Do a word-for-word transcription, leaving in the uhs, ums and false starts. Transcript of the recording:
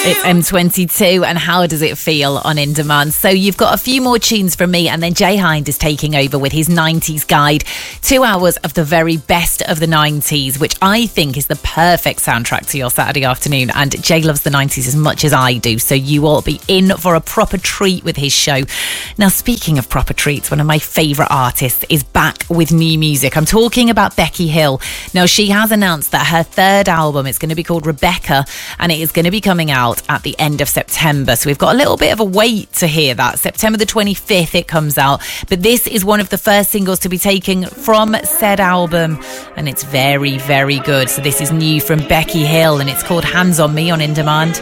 It's M twenty-two and How Does It Feel on In Demand. So you've got a few more tunes from me, and then Jay Hind is taking over with his nineties guide. Two hours of the very best of the nineties, which I think is the perfect soundtrack to your Saturday afternoon. And Jay loves the nineties as much as I do, so you will be in for a proper treat with his show. Now, speaking of proper treats, one of my favourite artists is back with new music. I'm talking about Becky Hill. Now, she has announced that her third album is going to be called Rebecca, and it is going to be coming out at the end of September. So we've got a little bit of a wait to hear that. September the twenty-fifth it comes out. But this is one of the first singles to be taken from said album, and it's very, very good. So this is new from Becky Hill, and it's called Hands on Me on In Demand.